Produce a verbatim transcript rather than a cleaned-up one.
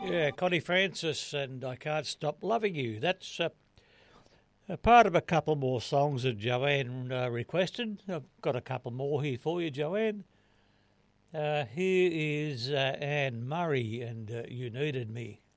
Yeah, Connie Francis and I Can't Stop Loving You. That's uh, a part of a couple more songs that Joanne uh, requested. I've got a couple more here for you, Joanne. Uh, here is uh, Anne Murray and uh, You Needed Me.